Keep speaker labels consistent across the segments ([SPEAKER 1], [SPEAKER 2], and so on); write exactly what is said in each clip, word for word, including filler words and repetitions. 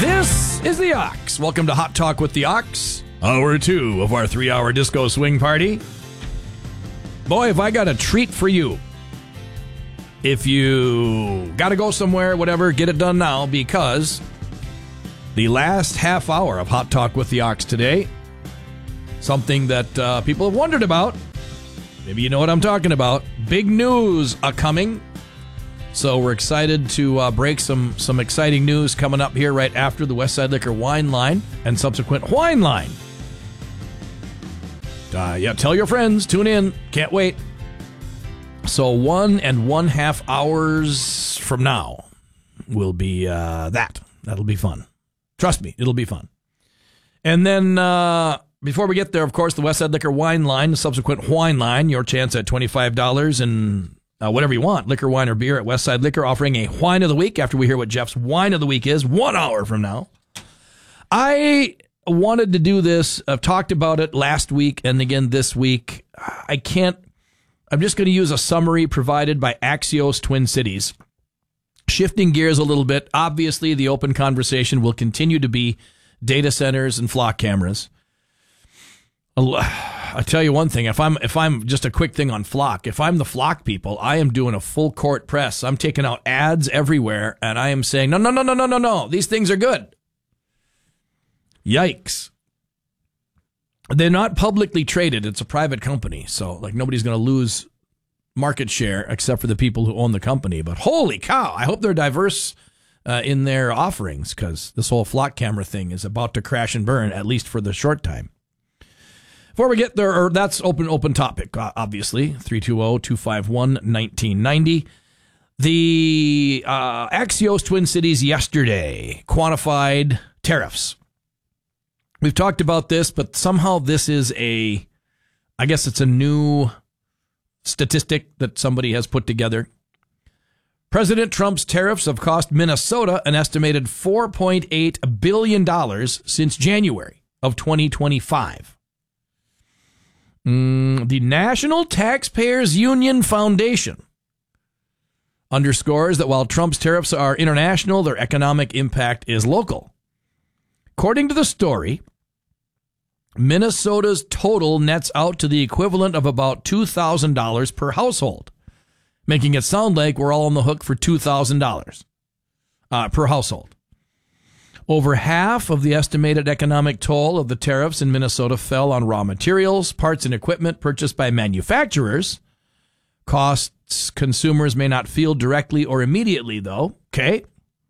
[SPEAKER 1] This is the Ox. Welcome to Hot Talk with the Ox, hour two of our three-hour disco swing party. Boy, have I got a treat for you. If you got to go somewhere, whatever, get it done now, because the last half hour of Hot Talk with the Ox today, something that uh, people have wondered about. Maybe you know what I'm talking about. Big news a coming. So we're excited to uh, break some some exciting news coming up here right after the Westside Liquor Wine Line and subsequent Wine Line. Uh, yeah, tell your friends. Tune in. Can't wait. So one and one half hours from now will be uh, that. That'll be fun. Trust me, it'll be fun. And then uh, before we get there, of course, the Westside Liquor Wine Line, the subsequent Wine Line, your chance at twenty-five dollars and uh, whatever you want, liquor, wine, or beer at Westside Liquor, offering a Wine of the Week after we hear what Jeff's Wine of the Week is, one hour from now. I wanted to do this. I've talked about it last week and again this week. I can't. I'm just going to use a summary provided by Axios Twin Cities. Shifting gears a little bit, obviously the open conversation will continue to be data centers and flock cameras. I tell you one thing, if I'm if I'm just a quick thing on flock, if I'm the flock people, I am doing a full court press. I'm taking out ads everywhere, and I am saying, no, no, no, no, no, no, no, these things are good. Yikes. They're not publicly traded. It's a private company, so like nobody's going to lose market share except for the people who own the company. But holy cow, I hope they're diverse uh, in their offerings, because this whole flock camera thing is about to crash and burn, at least for the short time. Before we get there, or that's open open topic, obviously, three two zero, two five one, one nine nine zero. The uh, Axios Twin Cities yesterday quantified tariffs. We've talked about this, but somehow this is a, I guess it's a new statistic that somebody has put together. President Trump's tariffs have cost Minnesota an estimated four point eight billion dollars since January of twenty twenty-five. Mm, the National Taxpayers Union Foundation underscores that while Trump's tariffs are international, their economic impact is local. According to the story, Minnesota's total nets out to the equivalent of about two thousand dollars per household, making it sound like we're all on the hook for two thousand dollars uh, per household. Over half of the estimated economic toll of the tariffs in Minnesota fell on raw materials, parts, and equipment purchased by manufacturers. Costs consumers may not feel directly or immediately, though. Okay.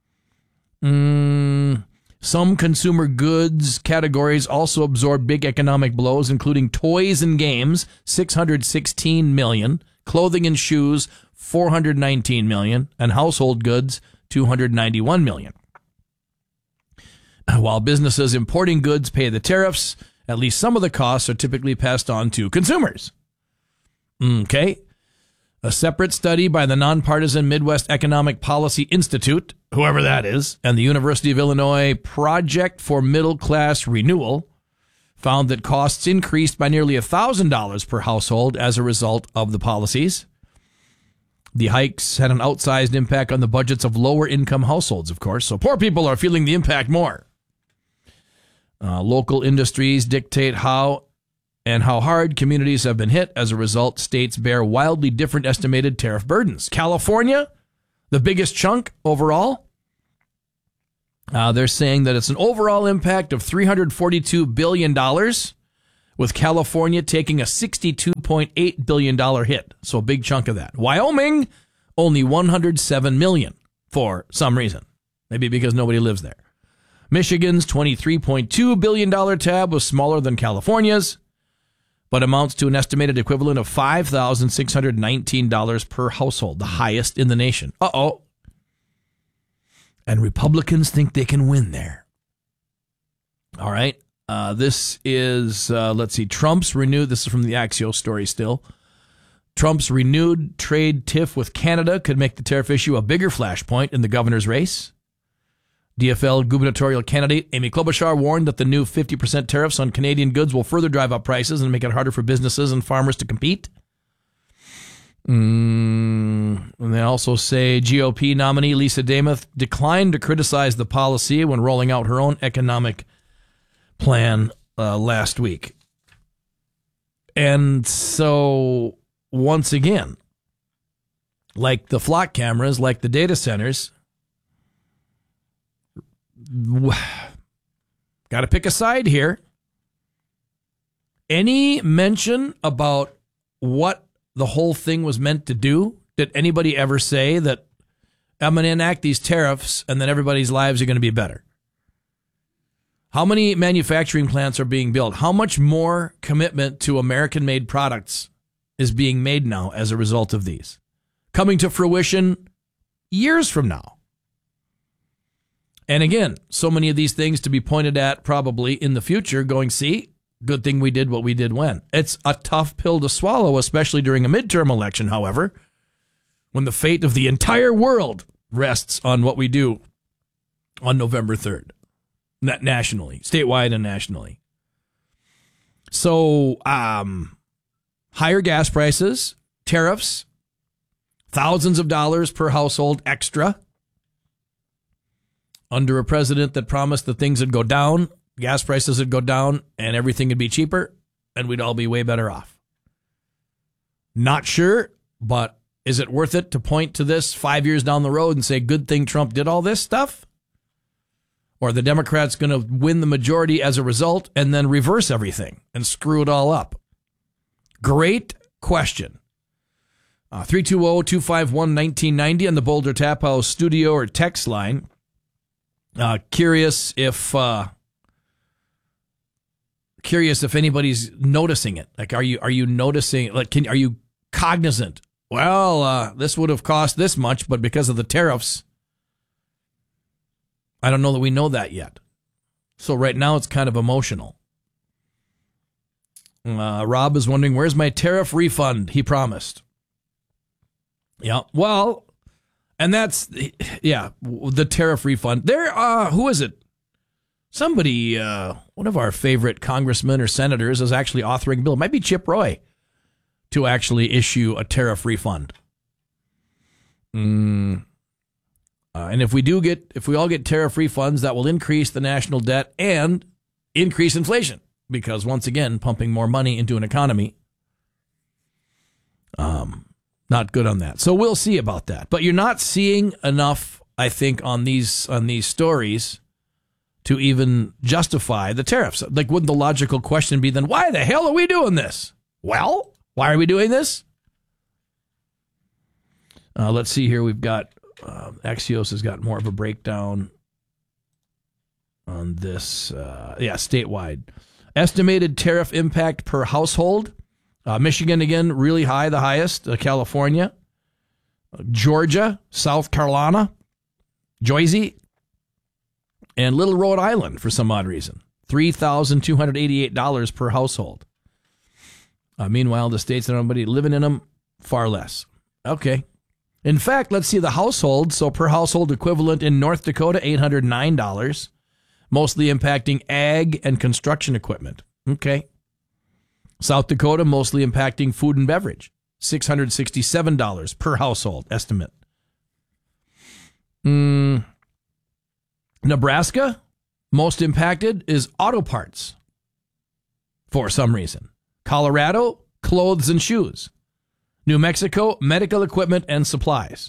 [SPEAKER 1] Mm, some consumer goods categories also absorb big economic blows, including toys and games, six hundred sixteen million dollars, clothing and shoes, four hundred nineteen million dollars, and household goods, two hundred ninety-one million dollars. While businesses importing goods pay the tariffs, at least some of the costs are typically passed on to consumers. Okay. A separate study by the nonpartisan Midwest Economic Policy Institute, whoever that is, and the University of Illinois Project for Middle Class Renewal found that costs increased by nearly one thousand dollars per household as a result of the policies. The hikes had an outsized impact on the budgets of lower-income households, of course, so poor people are feeling the impact more. Uh, local industries dictate how and how hard communities have been hit. As a result, states bear wildly different estimated tariff burdens. California, the biggest chunk overall, uh, they're saying that it's an overall impact of three hundred forty-two billion dollars, with California taking a sixty-two point eight billion dollars hit. So a big chunk of that. Wyoming, only one hundred seven million dollars for some reason. Maybe because nobody lives there. Michigan's twenty-three point two billion dollars tab was smaller than California's, but amounts to an estimated equivalent of five thousand six hundred nineteen dollars per household, the highest in the nation. Uh-oh. And Republicans think they can win there. All right. Uh, this is, uh, let's see, Trump's renewed, this is from the Axios story still. Trump's renewed trade tiff with Canada could make the tariff issue a bigger flashpoint in the governor's race. D F L gubernatorial candidate Amy Klobuchar warned that the new fifty percent tariffs on Canadian goods will further drive up prices and make it harder for businesses and farmers to compete. Mm, and they also say G O P nominee Lisa Damoth declined to criticize the policy when rolling out her own economic plan uh, last week. And so, once again, like the flock cameras, like the data centers, got to pick a side here. Any mention about what the whole thing was meant to do? Did anybody ever say that I'm going to enact these tariffs and then everybody's lives are going to be better? How many manufacturing plants are being built? How much more commitment to American-made products is being made now as a result of these? Coming to fruition years from now. And again, so many of these things to be pointed at probably in the future going, see, good thing we did what we did when. It's a tough pill to swallow, especially during a midterm election, however, when the fate of the entire world rests on what we do on November third. Nationally, statewide and nationally. So, um, higher gas prices, tariffs, thousands of dollars per household extra under a president that promised that things would go down, gas prices would go down, and everything would be cheaper, and we'd all be way better off. Not sure, but is it worth it to point to this five years down the road and say, good thing Trump did all this stuff? Or are the Democrats going to win the majority as a result and then reverse everything and screw it all up? Great question. Uh, three two zero, two five one, one nine nine zero on the Boulder Tap House studio or text line. Uh, curious if uh, curious if anybody's noticing it. Like, are you are you noticing? Like, can are you cognizant? Well, uh, this would have cost this much, but because of the tariffs, I don't know that we know that yet. So right now it's kind of emotional. Uh, Rob is wondering, where's my tariff refund he promised? Yeah, well, and that's, yeah, the tariff refund. There, uh, who is it? Somebody, uh, one of our favorite congressmen or senators is actually authoring a bill. It might be Chip Roy to actually issue a tariff refund. Hmm. Uh, and if we do get, if we all get tariff refunds, that will increase the national debt and increase inflation because, once again, pumping more money into an economy, um, not good on that. So we'll see about that. But you're not seeing enough, I think, on these on these stories to even justify the tariffs. Like, wouldn't the logical question be then, why the hell are we doing this? Well, why are we doing this? Uh, let's see here. We've got. Uh, Axios has got more of a breakdown on this. Uh, yeah, statewide. Estimated tariff impact per household. Uh, Michigan, again, really high, the highest. Uh, California. Uh, Georgia. South Carolina. Jersey. And Little Rhode Island, for some odd reason. three thousand two hundred eighty-eight dollars per household. Uh, meanwhile, the states that nobody living in them, far less. Okay. In fact, let's see the household. So per household equivalent in North Dakota, eight hundred nine dollars, mostly impacting ag and construction equipment. Okay. South Dakota, mostly impacting food and beverage, six hundred sixty-seven dollars per household estimate. Mm. Nebraska, most impacted is auto parts for some reason. Colorado, clothes and shoes. New Mexico, medical equipment and supplies.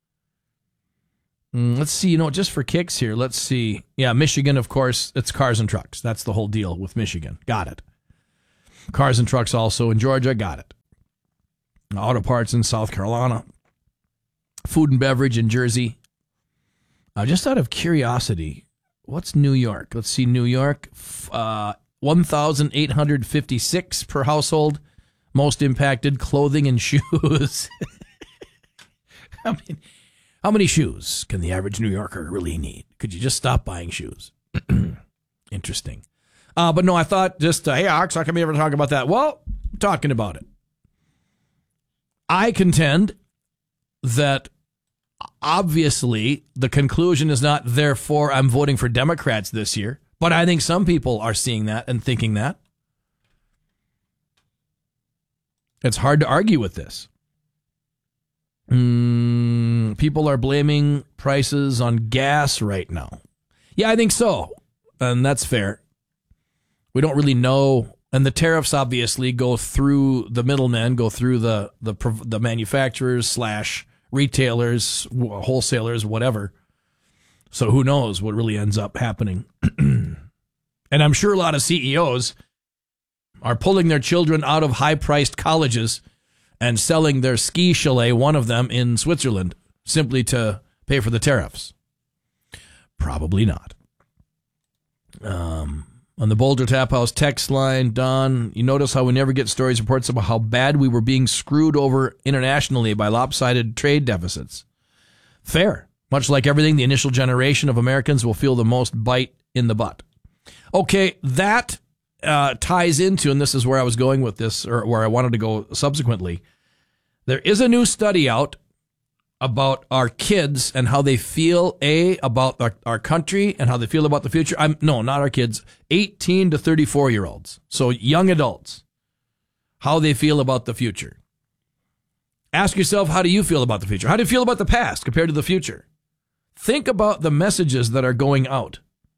[SPEAKER 1] Mm, let's see, you know, just for kicks here, let's see. Yeah, Michigan, of course, it's cars and trucks. That's the whole deal with Michigan. Got it. Cars and trucks also in Georgia. Got it. Auto parts in South Carolina. Food and beverage in Jersey. Uh, just out of curiosity, what's New York? Let's see, New York, uh, one thousand eight hundred fifty-six per household. Most impacted, clothing and shoes. I mean, how many shoes can the average New Yorker really need? Could you just stop buying shoes? Interesting. Uh, but no, I thought just, uh, hey, Ox, how come you ever talk about that? Well, talking about it. I contend that obviously the conclusion is not, therefore, I'm voting for Democrats this year. But I think some people are seeing that and thinking that. It's hard to argue with this. Mm, people are blaming prices on gas right now. Yeah, I think so. And that's fair. We don't really know. And the tariffs obviously go through the middlemen, go through the, the, the manufacturers slash retailers, wholesalers, whatever. So who knows what really ends up happening. And I'm sure a lot of C E Os are pulling their children out of high-priced colleges and selling their ski chalet, one of them in Switzerland, simply to pay for the tariffs. Probably not. Um, on the Boulder Tap House text line, Don, you notice how we never get stories, reports about how bad we were being screwed over internationally by lopsided trade deficits. Fair. Much like everything, the initial generation of Americans will feel the most bite in the butt. Okay, that uh, ties into, and this is where I was going with this, or where I wanted to go subsequently. There is a new study out about our kids and how they feel, A, about our, our country and how they feel about the future. I'm no, not our kids, eighteen to thirty-four-year-olds, so young adults, how they feel about the future. Ask yourself, how do you feel about the future? How do you feel about the past compared to the future? Think about the messages that are going out.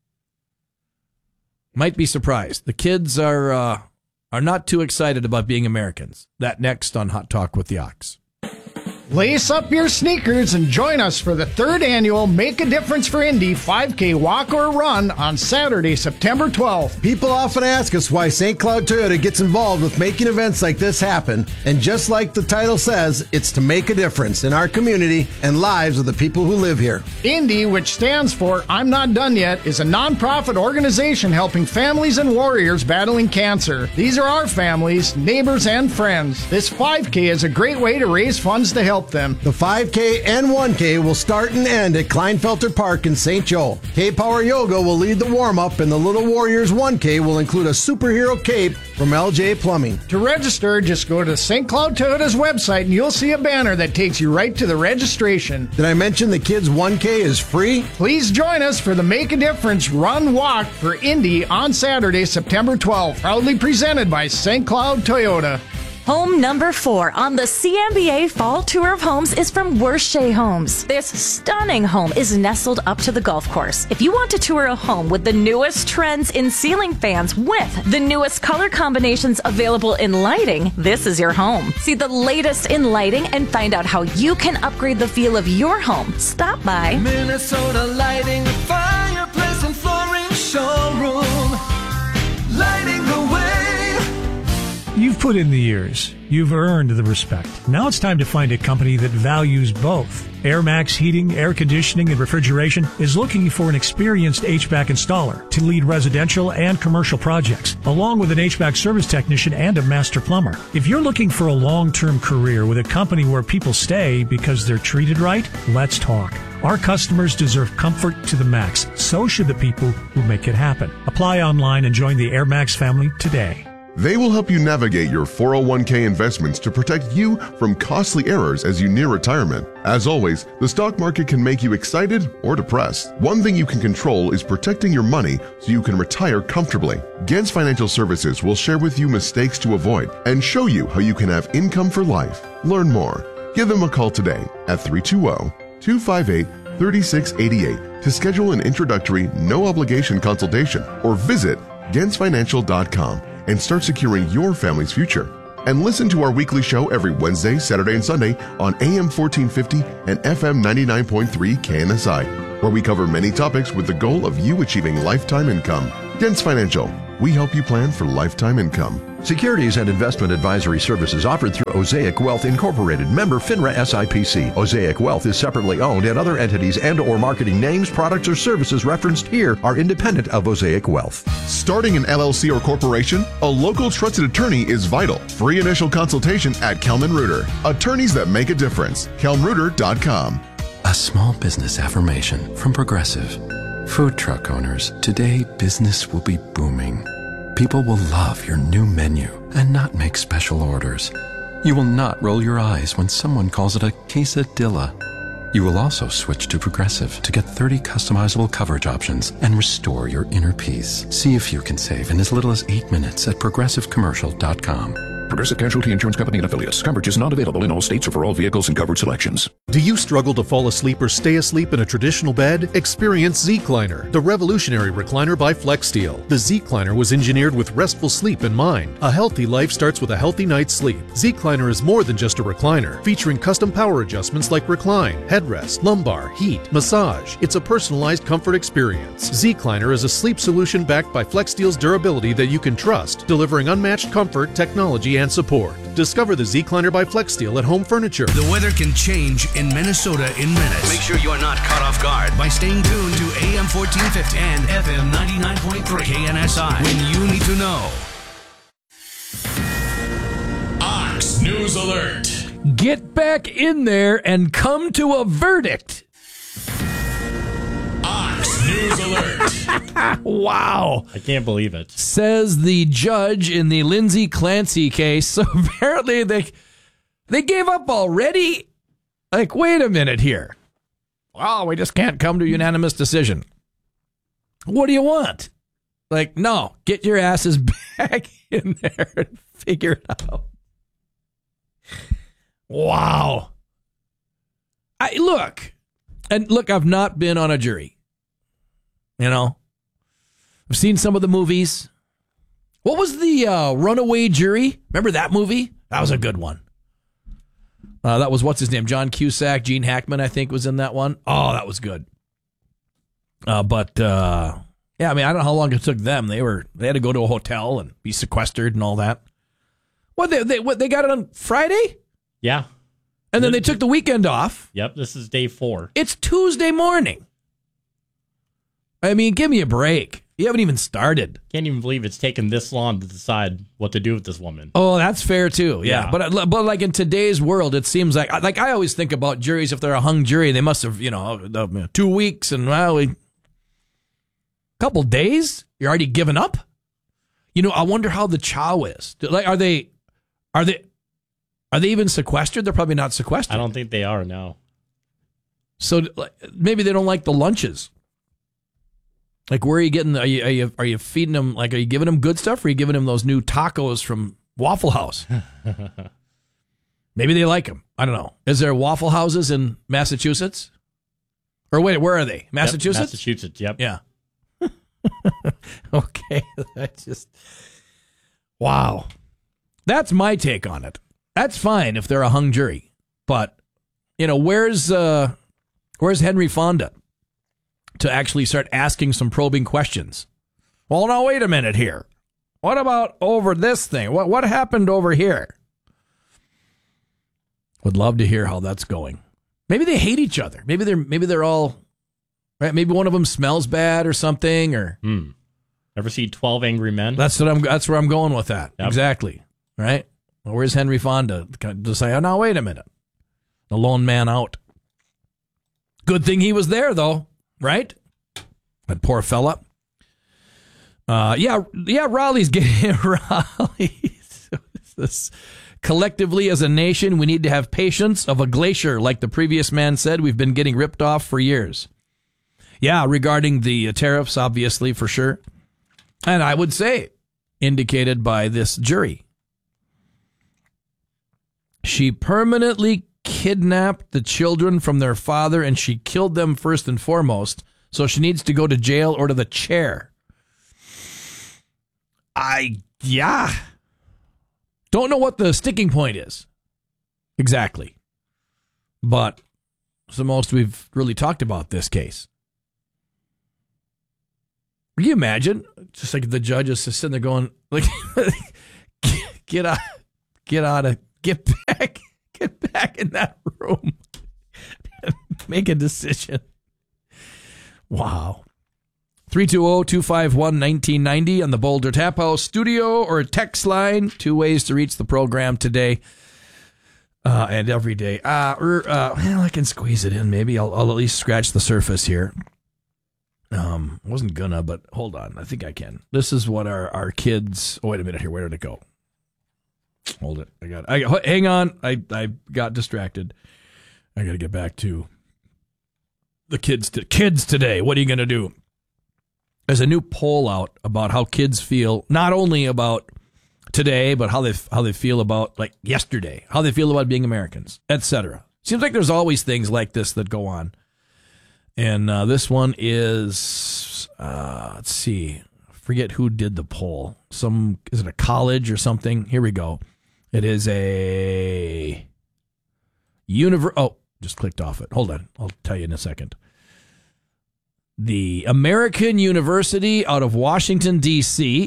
[SPEAKER 1] Might be surprised. The kids are uh, are not too excited about being Americans. That next on Hot Talk with the Ox.
[SPEAKER 2] Lace up your sneakers and join us for the third annual Make a Difference for Indy five K walk or run on Saturday, September twelfth.
[SPEAKER 3] People often ask us why Saint Cloud Toyota gets involved with making events like this happen. And just like the title says, it's to make a difference in our community and lives of the people who live here.
[SPEAKER 2] Indy, which stands for I'm Not Done Yet, is a nonprofit organization helping families and warriors battling cancer. These are our families, neighbors, and friends. This five K is a great way to raise funds to help them.
[SPEAKER 3] The five K and one K will start and end at Kleinfelter Park in Saint Joe. K-Power Yoga will lead the warm-up, and the Little Warriors one K will include a superhero cape from L J Plumbing.
[SPEAKER 2] To register, just go to Saint Cloud Toyota's website and you'll see a banner that takes you right to the registration.
[SPEAKER 3] Did I mention the kids one K is free?
[SPEAKER 2] Please join us for the Make a Difference Run Walk for Indy on Saturday, September twelfth. Proudly presented by Saint Cloud Toyota.
[SPEAKER 4] Home number four on the C M B A Fall Tour of Homes is from Worshey Homes. This stunning home is nestled up to the golf course. If you want to tour a home with the newest trends in ceiling fans with the newest color combinations available in lighting, this is your home. See the latest in lighting and find out how you can upgrade the feel of your home. Stop by
[SPEAKER 5] Minnesota Lighting, fireplace and flooring showroom. Lighting the way.
[SPEAKER 6] You've put in the years. You've earned the respect. Now it's time to find a company that values both. AirMax Heating, Air Conditioning, and Refrigeration is looking for an experienced H V A C installer to lead residential and commercial projects, along with an H V A C service technician and a master plumber. If you're looking for a long-term career with a company where people stay because they're treated right, let's talk. Our customers deserve comfort to the max. So should the people who make it happen. Apply online and join the AirMax family today.
[SPEAKER 7] They will help you navigate your four oh one k investments to protect you from costly errors as you near retirement. As always, the stock market can make you excited or depressed. One thing you can control is protecting your money so you can retire comfortably. Gens Financial Services will share with you mistakes to avoid and show you how you can have income for life. Learn more. Give them a call today at three two zero, two five eight, three six eight eight to schedule an introductory, no-obligation consultation or visit gens financial dot com. and start securing your family's future. And listen to our weekly show every Wednesday, Saturday, and Sunday on A M fourteen fifty and F M ninety-nine point three K N S I, where we cover many topics with the goal of you achieving lifetime income. Gens Financial, we help you plan for lifetime income.
[SPEAKER 8] Securities and investment advisory services offered through Osaic Wealth Incorporated, member FINRA S I P C. Osaic Wealth is separately owned, and other entities and or marketing names, products, or services referenced here are independent of Osaic Wealth.
[SPEAKER 7] Starting an L L C or corporation, a local trusted attorney is vital. Free initial consultation at Kelman Reuter. Attorneys that make a difference. kelm reuter dot com.
[SPEAKER 9] A small business affirmation from Progressive. Food truck owners, today business will be booming. People will love your new menu and not make special orders. You will not roll your eyes when someone calls it a quesadilla. You will also switch to Progressive to get thirty customizable coverage options and restore your inner peace. See if you can save in as little as eight minutes at progressive commercial dot com.
[SPEAKER 10] Progressive Casualty Insurance Company and Affiliates. Coverage is not available in all states or for all vehicles and covered selections.
[SPEAKER 11] Do you struggle to fall asleep or stay asleep in a traditional bed? Experience Z-Cliner, the revolutionary recliner by FlexSteel. The Z-Cliner was engineered with restful sleep in mind. A healthy life starts with a healthy night's sleep. Z-Cliner is more than just a recliner, featuring custom power adjustments like recline, headrest, lumbar, heat, massage. It's a personalized comfort experience. Z-Cliner is a sleep solution backed by FlexSteel's durability that you can trust, delivering unmatched comfort, technology, and support. Discover the Z-Cliner by FlexSteel at Home Furniture.
[SPEAKER 12] The weather can change in Minnesota in minutes. Make sure you are not caught off guard by staying tuned to A M fourteen fifty and F M ninety-nine point three K N S I when you need to know.
[SPEAKER 1] Ox News Alert. Get back in there and come to a verdict. Ox News Alert. Wow.
[SPEAKER 13] I can't believe it.
[SPEAKER 1] Says the judge in the Lindsay Clancy case. So apparently they they gave up already? Like, wait a minute here. Well, we just can't come to a unanimous decision. What do you want? Like, no, get your asses back in there and figure it out. Wow. I look, and look, I've not been on a jury. You know, I've seen some of the movies. What was the uh, Runaway Jury? Remember that movie? That was a good one. Uh, that was, what's his name? John Cusack, Gene Hackman, I think, was in that one. Oh, that was good. Uh, but, uh, yeah, I mean, I don't know how long it took them. They were they had to go to a hotel and be sequestered and all that. What, they, they, what, they got it on Friday?
[SPEAKER 13] Yeah.
[SPEAKER 1] And then they took the weekend off.
[SPEAKER 13] Yep, this is day four.
[SPEAKER 1] It's Tuesday morning. I mean, give me a break. You haven't even started.
[SPEAKER 13] Can't even believe it's taken this long to decide what to do with this woman.
[SPEAKER 1] Oh, that's fair too. Yeah,
[SPEAKER 13] Yeah.
[SPEAKER 1] but but like in today's world, it seems like like I always think about juries. If they're a hung jury, they must have you know two weeks and well, a couple days. You're already given up. You know, I wonder how the chow is. Like, are they are they are they even sequestered? They're probably not sequestered.
[SPEAKER 13] I don't think they are, no.
[SPEAKER 1] So like, maybe they don't like the lunches. Like, where are you getting? The, are you are you are you feeding them? Like, are you giving them good stuff? Or are you giving them those new tacos from Waffle House? Maybe they like them. I don't know. Is there Waffle Houses in Massachusetts? Or wait, where are they? Massachusetts.
[SPEAKER 13] Yep, Massachusetts. Yep.
[SPEAKER 1] Yeah. Okay. That's just wow. That's my take on it. That's fine if they're a hung jury, but you know, where's uh, where's Henry Fonda to actually start asking some probing questions? Well, now, wait a minute here. What about over this thing? What what happened over here? Would love to hear how that's going. Maybe they hate each other. Maybe they're maybe they're all right. Maybe one of them smells bad or something. Or
[SPEAKER 13] hmm. Ever see twelve Angry Men?
[SPEAKER 1] That's what I'm. That's where I'm going with that.
[SPEAKER 13] Yep.
[SPEAKER 1] Exactly. Right. Well, where's Henry Fonda to say, oh, now, wait a minute. The lone man out. Good thing he was there, though. Right? That poor fella. Uh, yeah, yeah, Raleigh's getting Raleigh. This, collectively, as a nation, we need to have patience of a glacier, like the previous man said. We've been getting ripped off for years. Yeah, regarding the uh, tariffs, obviously, for sure. And I would say, indicated by this jury. She permanently kidnapped the children from their father, and she killed them first and foremost, so she needs to go to jail or to the chair. I, yeah. Don't know what the sticking point is. Exactly. But it's the most we've really talked about this case. Can you imagine? Just like the judge is just sitting there going, like, get out, get out of, get back, get back in that room and make a decision. Wow. three two zero, two five one, one nine nine zero on the Boulder Tap House studio or text line. Two ways to reach the program today uh, and every day. Uh, er, uh, well, I can squeeze it in. Maybe I'll, I'll at least scratch the surface here. Um, I wasn't gonna, but hold on. I think I can. This is what our, our kids... Oh, wait a minute here. Where did it go? Hold it. I got. I hang on. I I got distracted. I got to get back to the kids. To, kids today. What are you gonna do? There's a new poll out about how kids feel, not only about today, but how they how they feel about like yesterday, how they feel about being Americans, et cetera. Seems like there's always things like this that go on. And uh, this one is, uh, let's see, I forget who did the poll. Some is it a college or something? Here we go. It is a univer. Oh, just clicked off it. Hold on, I'll tell you in a second. The American University out of Washington, D C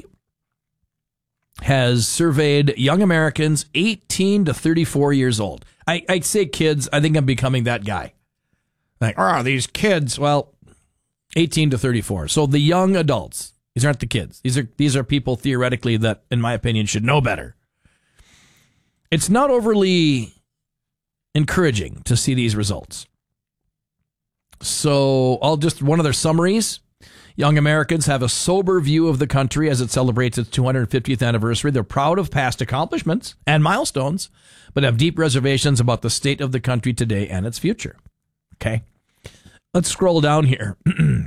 [SPEAKER 1] has surveyed young Americans eighteen to thirty-four years old. I, I say kids, I think I'm becoming that guy. Like, oh, these kids, well, eighteen to thirty-four. So the young adults, these aren't the kids. These are these are people theoretically that, in my opinion, should know better. It's not overly encouraging to see these results. So I'll just, one of their summaries. Young Americans have a sober view of the country as it celebrates its two hundred fiftieth anniversary. They're proud of past accomplishments and milestones, but have deep reservations about the state of the country today and its future. Okay. Let's scroll down here.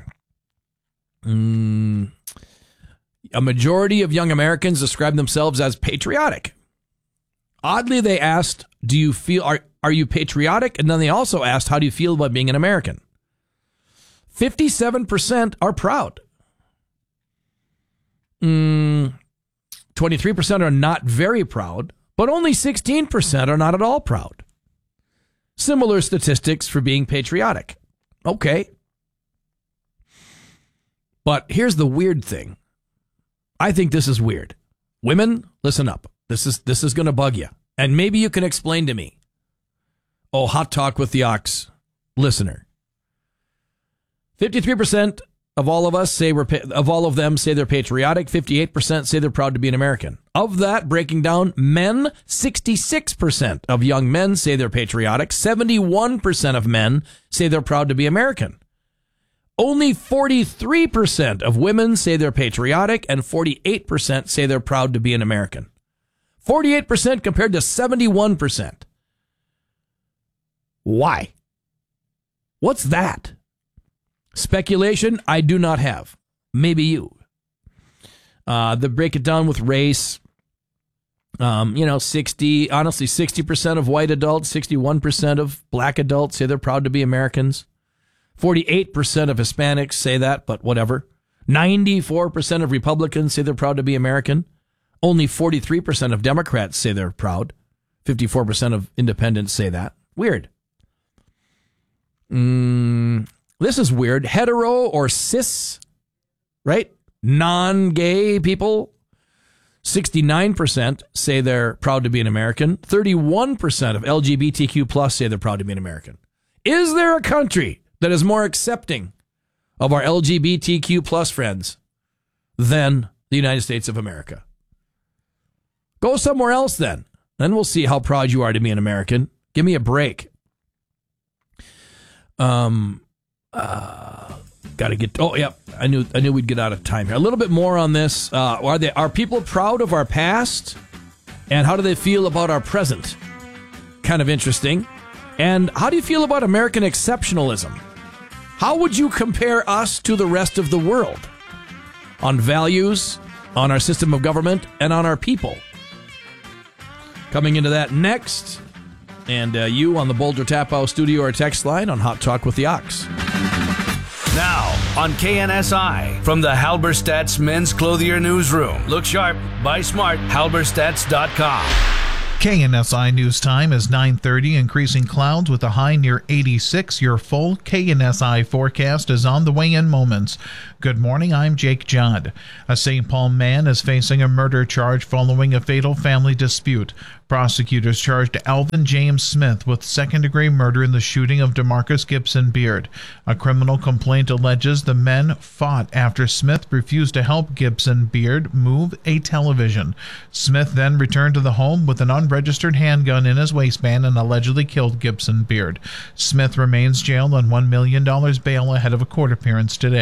[SPEAKER 1] mm, a majority of young Americans describe themselves as patriotic. Oddly, they asked, do you feel, are, are you patriotic? And then they also asked, how do you feel about being an American? fifty-seven percent are proud. Mm, twenty-three percent are not very proud, but only sixteen percent are not at all proud. Similar statistics for being patriotic. Okay. But here's the weird thing. I think this is weird. Women, listen up. This is this is going to bug you. And maybe you can explain to me. Oh, Hot Talk with the Ox listener. fifty-three percent of all of us say we're of all of them say they're patriotic. fifty-eight percent say they're proud to be an American. Of that, breaking down, men, sixty-six percent of young men say they're patriotic. seventy-one percent of men say they're proud to be American. Only forty-three percent of women say they're patriotic, and forty-eight percent say they're proud to be an American. forty-eight percent compared to seventy-one percent. Why? What's that? Speculation, I do not have. Maybe you. Uh, the break it down with race. Um, you know, sixty, honestly, sixty percent of white adults, sixty-one percent of black adults say they're proud to be Americans. forty-eight percent of Hispanics say that, but whatever. ninety-four percent of Republicans say they're proud to be American. Only forty-three percent of Democrats say they're proud. fifty-four percent of independents say that. Weird. Mm, this is weird. Hetero or cis, right? Non-gay people, sixty-nine percent say they're proud to be an American. thirty-one percent of L G B T Q plus say they're proud to be an American. Is there a country that is more accepting of our L G B T Q plus friends than the United States of America? Go somewhere else then. Then we'll see how proud you are to be an American. Give me a break. Um, uh, got to get. Oh, yeah. I knew. I knew we'd get out of time here. A little bit more on this. Uh, are they? Are people proud of our past? And how do they feel about our present? Kind of interesting. And how do you feel about American exceptionalism? How would you compare us to the rest of the world on values, on our system of government, and on our people? Coming into that next. And uh, you on the Boulder Tap House studio or text line on Hot Talk with the Ox.
[SPEAKER 12] Now on K N S I from the Halberstadt's Men's Clothier Newsroom. Look sharp, buy smart, halberstadts dot com.
[SPEAKER 14] K N S I News Time is nine thirty, increasing clouds with a high near eighty-six. Your full K N S I forecast is on the way in moments. Good morning, I'm Jake Judd. A Saint Paul man is facing a murder charge following a fatal family dispute. Prosecutors charged Alvin James Smith with second-degree murder in the shooting of DeMarcus Gibson Beard. A criminal complaint alleges the men fought after Smith refused to help Gibson Beard move a television. Smith then returned to the home with an unregistered handgun in his waistband and allegedly killed Gibson Beard. Smith remains jailed on one million dollars bail ahead of a court appearance today.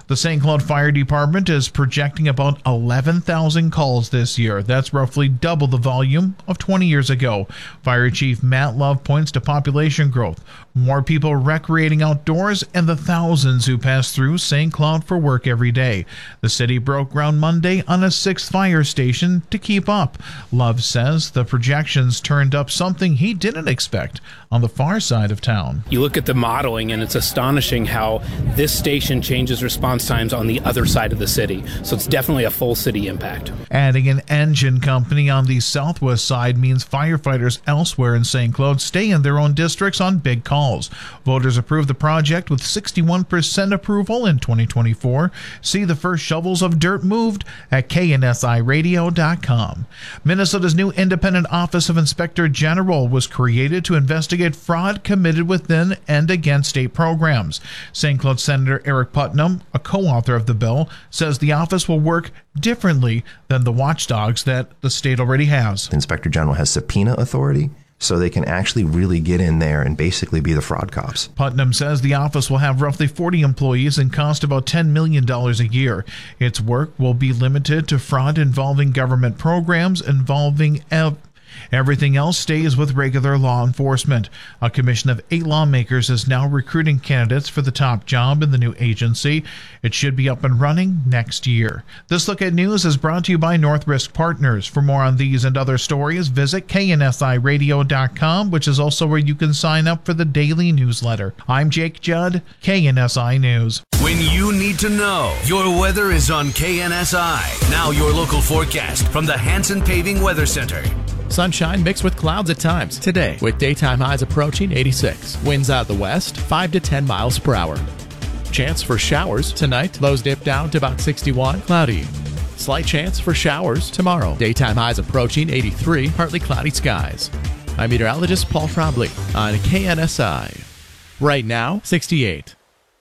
[SPEAKER 14] The Saint Cloud Fire Department is projecting about eleven thousand calls this year. That's roughly double the volume of twenty years ago. Fire Chief Matt Love points to population growth, more people recreating outdoors, and the thousands who pass through Saint Cloud for work every day. The city broke ground Monday on a sixth fire station to keep up. Love says the projections turned up something he didn't expect on the far side of town.
[SPEAKER 15] You look at the modeling and it's astonishing how this station changes response times on the other side of the city. So it's definitely a full city impact.
[SPEAKER 14] Adding an engine company on the southwest side means firefighters elsewhere in Saint Cloud stay in their own districts on big calls. Voters approved the project with sixty-one percent approval in twenty twenty-four. See the first shovels of dirt moved at K N S I radio dot com. Minnesota's new independent Office of Inspector General was created to investigate fraud committed within and against state programs. Saint Cloud Senator Eric Putnam, a co-author of the bill, says the office will work differently than the watchdogs that the state already has.
[SPEAKER 16] The Inspector General has subpoena authority, so they can actually really get in there and basically be the fraud cops.
[SPEAKER 14] Putnam says the office will have roughly forty employees and cost about ten million dollars a year. Its work will be limited to fraud involving government programs involving ev- Everything else stays with regular law enforcement. A commission of eight lawmakers is now recruiting candidates for the top job in the new agency. It should be up and running next year. This Look at News is brought to you by North Risk Partners. For more on these and other stories, visit K N S I radio dot com, which is also where you can sign up for the daily newsletter. I'm Jake Judd, K N S I News.
[SPEAKER 12] When you need to know, your weather is on K N S I. Now your local forecast from the Hanson Paving Weather Center.
[SPEAKER 17] Sunshine mixed with clouds at times today, with daytime highs approaching eighty-six. Winds out the west, five to ten miles per hour. Chance for showers tonight. Lows dip down to about sixty-one. Cloudy. Slight chance for showers tomorrow. Daytime highs approaching eighty-three. Partly cloudy skies. I'm meteorologist Paul Trombley on K N S I. Right now, sixty-eight.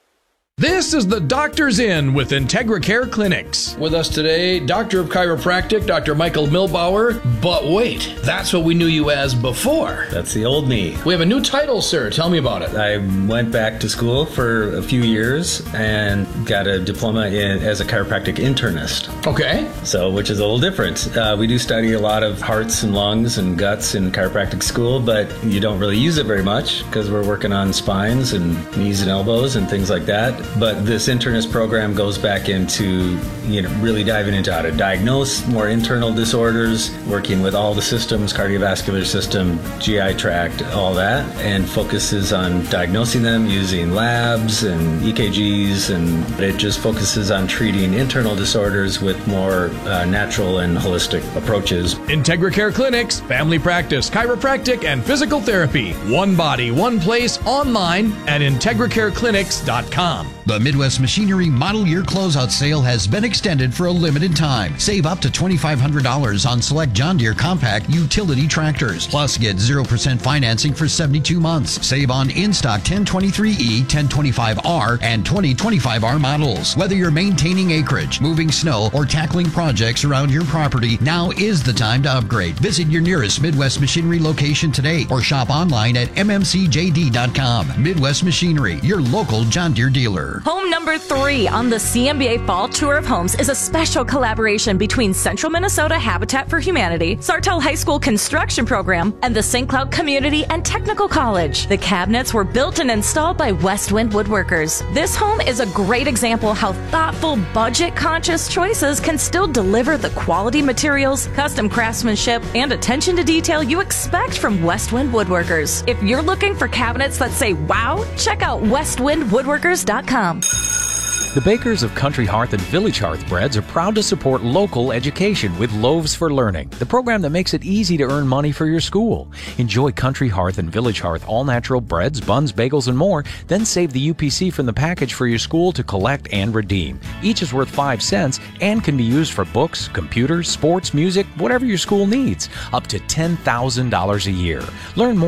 [SPEAKER 1] This is the Doctor's In with Integra Care Clinics. With us today, Doctor of Chiropractic, Doctor Michael Milbauer. But wait, that's what we knew you as before.
[SPEAKER 18] That's the old me.
[SPEAKER 1] We have a new title, sir. Tell me about it.
[SPEAKER 18] I went back to school for a few years and got a diploma in, as a chiropractic internist.
[SPEAKER 1] Okay.
[SPEAKER 18] So, which is a little different. Uh, we do study a lot of hearts and lungs and guts in chiropractic school, but you don't really use it very much because we're working on spines and knees and elbows and things like that. But this internist program goes back into, you know, really diving into how to diagnose more internal disorders, working with all the systems, cardiovascular system, G I tract, all that, and focuses on diagnosing them using labs and E K Gs, and it just focuses on treating internal disorders with more uh, natural and holistic approaches.
[SPEAKER 1] Integra Care Clinics, family practice, chiropractic, and physical therapy. One body, one place, online at integra care clinics dot com.
[SPEAKER 19] The Midwest Machinery Model Year Closeout Sale has been extended for a limited time. Save up to twenty-five hundred dollars on select John Deere compact utility tractors. Plus, get zero percent financing for seventy-two months. Save on in-stock ten twenty-three E, ten twenty-five R, and twenty twenty-five R models. Whether you're maintaining acreage, moving snow, or tackling projects around your property, now is the time to upgrade. Visit your nearest Midwest Machinery location today or shop online at M M C J D dot com. Midwest Machinery, your local John Deere dealer.
[SPEAKER 4] Home number three on the C M B A Fall Tour of Homes is a special collaboration between Central Minnesota Habitat for Humanity, Sartell High School Construction Program, and the Saint Cloud Community and Technical College. The cabinets were built and installed by Westwind Woodworkers. This home is a great example how thoughtful, budget-conscious choices can still deliver the quality materials, custom craftsmanship, and attention to detail you expect from Westwind Woodworkers. If you're looking for cabinets that say wow, check out westwind woodworkers dot com.
[SPEAKER 20] The bakers of Country Hearth and Village Hearth Breads are proud to support local education with Loaves for Learning, the program that makes it easy to earn money for your school. Enjoy Country Hearth and Village Hearth all-natural breads, buns, bagels, and more, then save the U P C from the package for your school to collect and redeem. Each is worth five cents and can be used for books, computers, sports, music, whatever your school needs, up to ten thousand dollars a year. Learn more